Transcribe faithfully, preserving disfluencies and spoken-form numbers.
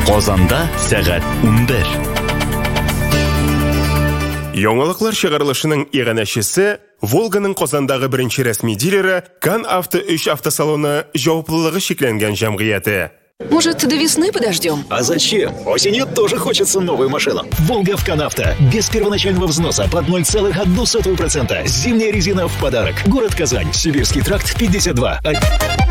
Казанда сәгать унбер. Яңалыклар чыгарылышының иганәчесе Волганың Казандагы беренче рәсми дилеры Кан Авто өч автосалоны җаваплылыгы шикләнгән җәмгыяте. Может, до весны подождем? А зачем? Осенью тоже хочется новую машину. Волга в Канавто. Без первоначального взноса под ноль целых одну сотую процента. Зимняя резина в подарок. Город Казань. Сибирский тракт пятьдесят два.